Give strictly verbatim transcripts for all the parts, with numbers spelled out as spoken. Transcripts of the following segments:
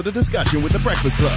The discussion with the Breakfast Club.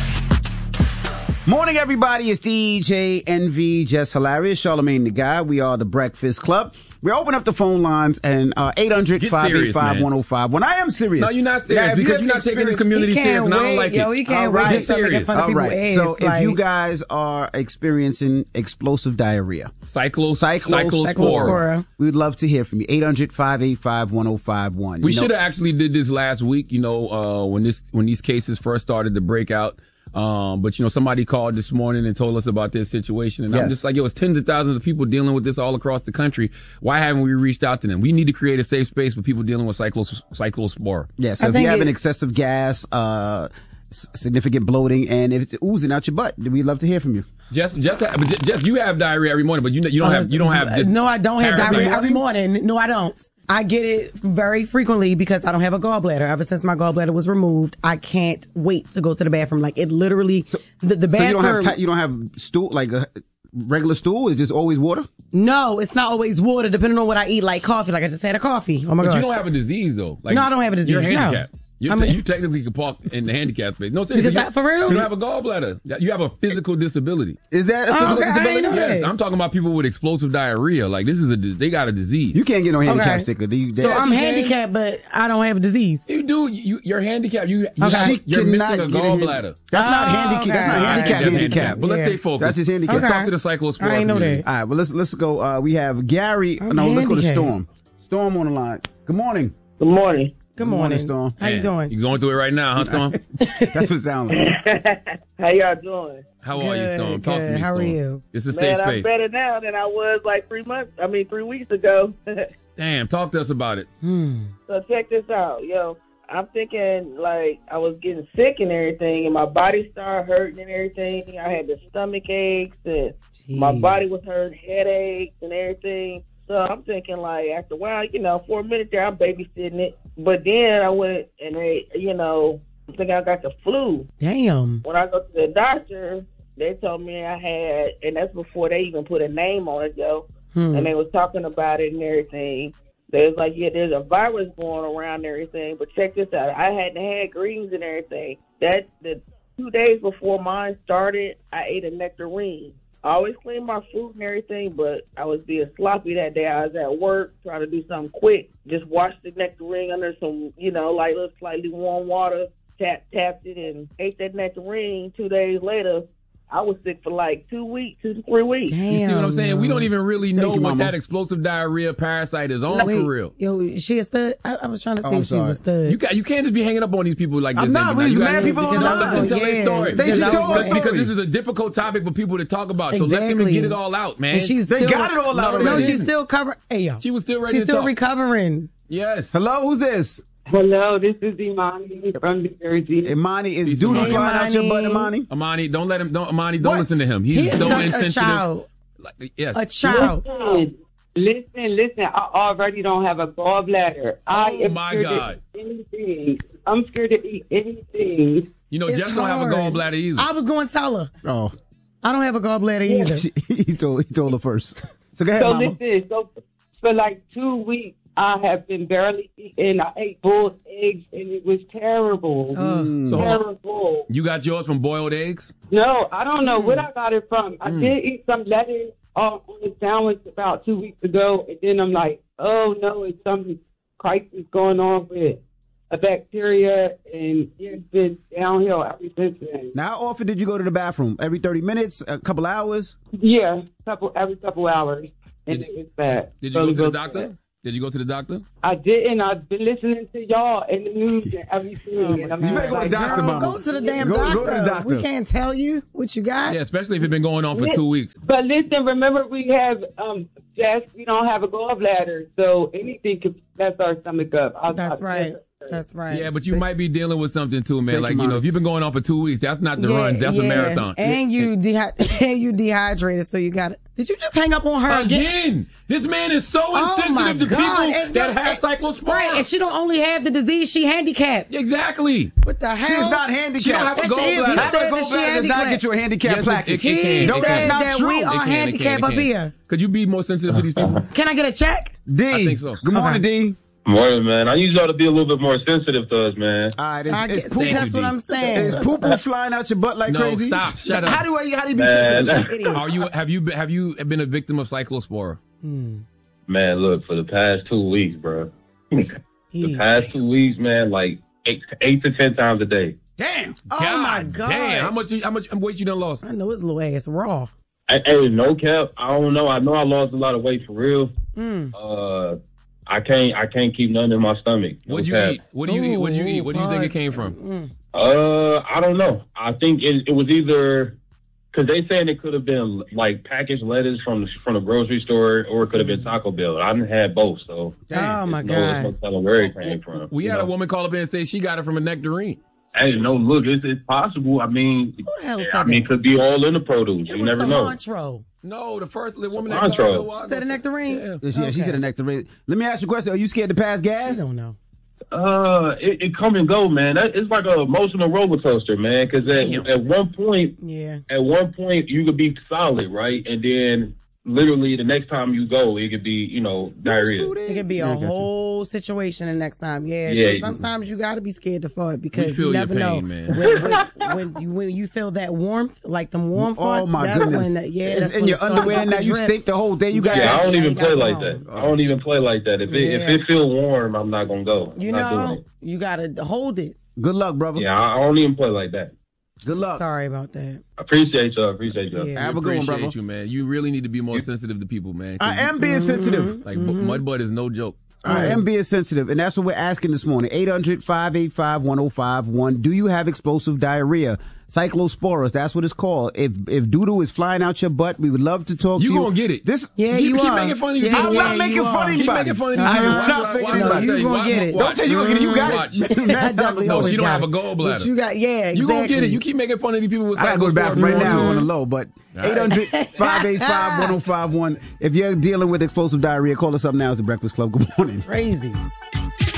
Morning, everybody. It's D J N V, Just Hilarious, Charlamagne the Guy. We are the Breakfast Club. We open up the phone lines and uh, eight hundred, five eight five, one oh five one. I am serious. No, you're not serious now, because you you're not taking this community serious, and I don't like yo, it. You can't All right. wait. Get serious. All right. So like, if you guys are experiencing explosive diarrhea, Cyclo, Cyclo, cyclospora, we would love to hear from you. eight hundred, five eight five, one oh five one. We you know, should have actually did this last week, you know, uh, when this, when these cases first started to break out. Um, but you know, somebody called this morning and told us about this situation, and yes. I'm just like, yo, it's tens of thousands of people dealing with this all across the country. Why haven't we reached out to them? We need to create a safe space for people dealing with cyclos- cyclospora. Yeah, so I if you have it, an excessive gas, uh, s- significant bloating, and if it's oozing out your butt, we'd love to hear from you. Jess, Jess, Jess, you have diarrhea every morning, but you you don't have you don't have this. No, I don't have parasite. diarrhea every morning. No, I don't. I get it very frequently because I don't have a gallbladder. Ever since my gallbladder was removed, I can't wait to go to the bathroom. Like it literally, so, the, the bathroom. So you don't have t- you don't have stool like a regular stool? It's just always water? No, it's not always water. Depending on what I eat, like coffee. Like I just had a coffee. Oh my god! But gosh. you don't have a disease though. Like, no, I don't have a disease. You're handicapped. No. You, I mean, te- you technically can park in the handicap space. No, seriously. Because that, for real? You don't have a gallbladder. You have a physical disability. Is that a physical okay, disability? Yes, I'm talking about people with explosive diarrhea. Like this is a, they got a disease. You can't get no handicap okay. sticker. Do you, so I'm handicapped, but I don't have a disease. You do. You, you're handicapped. You, you okay. have, you're missing a gallbladder. That's oh, not handicap. okay. That's not Right. handicap. Handicap. Handicap. But let's yeah. stay focused. That's his handicap. Let's okay. talk to the cyclospora. I ain't know that. All right. Well, let's let's go. Uh, we have Gary. I'm no, let's go to handicapped. Storm. Storm on the line. Good morning. Good morning. Good morning, Storm. How you doing? You going through it right now, huh, Storm? That's what it sounds like. How y'all doing? How good, are you, Storm? Talk good. to me, How Storm. are you? It's a Man, safe I'm space. better now than I was like three months. I mean, three weeks ago. Damn, talk to us about it. Hmm. So check this out, yo. I'm thinking like I was getting sick and everything, and my body started hurting and everything. I had the stomach aches, and Jeez. my body was hurting, headaches and everything. So I'm thinking, like, after a while, you know, for a minute there, I'm babysitting it. But then I went and they, you know, I'm thinking I got the flu. Damn. When I go to the doctor, they told me I had, and that's before they even put a name on it, yo. Hmm. And they was talking about it and everything. They was like, yeah, there's a virus going around and everything. But check this out. I hadn't had greens and everything. That the two days before mine started, I ate a nectarine. I always clean my food and everything, but I was being sloppy that day. I was at work trying to do something quick. Just washed the nectarine under some, you know, like little slightly warm water, tap, tapped it, and ate that nectarine. Two days later, I was sick for like two weeks, two to three weeks. Damn. You see what I'm saying? We don't even really know you, what Mama. that explosive diarrhea parasite is on No, wait. for real. Yo, is she a stud? I, I was trying to see Oh, if she was a stud. You got, you can't just be hanging up on these people like this. I'm not. Andrew. We You just gotta- mad people because on I the was line. gonna tell their Yeah. story. They Because should I tell was us going- Because this is a difficult topic for people to talk about. So let them Exactly. get it all out, man. And she's They still, got it all out No, already. she's still covering. Hey, yo. She was still ready She's to still talk. recovering. Yes. Hello, who's this? Hello, this is Imani from New Jersey. Imani is Peace, duty Imani. flying out your butt, Imani. Imani. Amani, don't let him. Don't Amani, don't What? listen to him. He's He is so such a insensitive. child. Like, yes. A child. Listen, listen, listen. I already don't have a gallbladder. I Oh, am my scared God. to eat anything. I'm scared to eat anything. You know, It's Jeff don't have a hard. gallbladder either. I was going to tell her. Oh, I don't have a gallbladder either. she, he told he told her first. So go ahead, So Mama. listen, so for like two weeks, I have been barely eating. I ate bull's eggs, and it was terrible. Uh, So hold on. terrible. You got yours from boiled eggs? No, I don't know where I got it from. I Mm. did eat some lettuce uh, on the sandwich about two weeks ago, and then I'm like, oh no, it's some crisis going on with a bacteria, and it's been downhill ever since then. Now, how often did you go to the bathroom? Every thirty minutes? A couple hours? Yeah, couple every couple hours, and Did- it was bad. Did you So go it to the goes doctor? bad. Did you go to the doctor? I didn't. I've been listening to y'all in the news and everything. and I'm You better go to like, the doctor, Girl, Mama. go to the damn Go- doctor. go to the doctor. We can't tell you what you got. Yeah, especially if it's been going on for two weeks. But listen, remember we have um Jess, we don't have a gallbladder, so anything could mess our stomach up. I'll, That's I'll- right. That's right. Yeah, but you might be dealing with something too, man. Thank Like, you, you know, Mama. if you've been going on for two weeks, that's not the Yeah, runs. That's a yeah. marathon. And you dehy- and you dehydrated, so you got it. Did you just hang up on her again? Again, this man is so Oh, my insensitive to God. people And that you're- have cyclospora. Right, and she don't only have the disease, she handicapped. Exactly. What the hell? She's not She handicapped. don't have a Yes, she is. He gallbladder. said Having a that she gallbladder does not handicapped. get you a handicap Yes, it- plaque. it- it He can. No, It that's said can. not that true. we It are It can, it can, handicapped it up can. here. Could you be more sensitive to these people? Can I get a check? D. I think so. Good morning, Okay. D. Morning, man. I need y'all to be a little bit more sensitive to us, man. All right, it's, I it's get, poop. see, that's what I'm saying. Is poo-poo flying out your butt like no, crazy? No, stop. Shut up. How do I? How do you be man. sensitive? Are you? Have you? Been, have you been a victim of cyclospora? Hmm. Man, look, for the past two weeks, bro. the past two weeks, man, like eight, eight to ten times a day. Damn. Oh God, my God. Damn. How much? How much weight you done lost? I know it's little ass raw. Hey, hey, no cap. I don't know. I know I lost a lot of weight for real. Mm. Uh, I can't. I can't keep nothing in my stomach. No What'd you cap. eat? What do you eat? What'd you eat? What do you think it came from? Mm. Uh, I don't know. I think it, it was either because they saying it could have been like packaged lettuce from from the grocery store, or it could have been Taco Bell. I didn't have both, so oh my no, God, there's no telling where it came from. We had know? a woman call up in and say she got it from a nectarine. Hey, no, look, it's, it's possible. I mean, Who the hell said I mean, it that? could be all in the produce. It You was never know. cilantro. No, the first the woman that Cilantro. called a while She said a ago nectarine. Yeah. Yeah, Okay. she said a nectarine. Let me ask you a question. Are you scared to pass gas? I don't know. Uh, it, it come and go, man. That, it's like an emotional roller coaster, man. Because at, at one point, Yeah. at one point you could be solid, right, and then literally the next time you go, it could be, you know, diarrhea. It could be a Yeah, I got you. whole situation the next time. Yeah. Yeah. So sometimes you got to be scared to fart We because feel you your never pain, know. man. When, when, when, you, when you feel that warmth, like them warm Oh farts, my that's goodness! when, that, yeah, It's that's in when your it start underwear to now. You drip. stink the whole day. You got. Yeah, I don't Yeah, even you play gotta like go that. I don't even play like that. If it Yeah. if it feel warm, I'm not gonna go. I'm You not doing know, it. you got to hold it. Good luck, brother. Yeah, I I don't even play like that. Good luck. Sorry about that. I appreciate y'all. Appreciate y'all. Yeah. Have We a good one, appreciate brother. you, man. You really need to be more sensitive to people, man. 'Cause I am being sensitive. Like mud butt is no joke. I am being sensitive, and that's what we're asking this morning. eight hundred, five eight five, one oh five one. Do you have explosive diarrhea? Cyclosporus, that's what it's called. If if doo-doo is flying out your butt, we would love to talk You to you. gonna get it. This, Yeah, Keep- you keep are. making fun of these Yeah, people. I'm yeah, not making you fun are. of Keep anybody. making fun of these Uh-huh. people. I'm Watch- not watch- faking watch- anybody. I'll You tell gonna watch- get it. Don't say you gonna get it. You got Watch. it. I definitely No, always she don't got have a it. gallbladder. But you got, yeah, exactly. You gonna get it. You keep making fun of these people with I gotta go to the bathroom right now on the low, but right. eight hundred, five eight five, one oh five one. If you're dealing with explosive diarrhea, call us up now. It's the Breakfast Club. Good morning. Crazy.